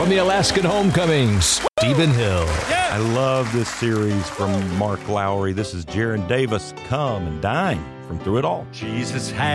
from the Alaskan Homecoming, Stephen Hill. I love this series from Mark Lowry. This is Jaron Davis, Come and Dine from Through It All. Jesus had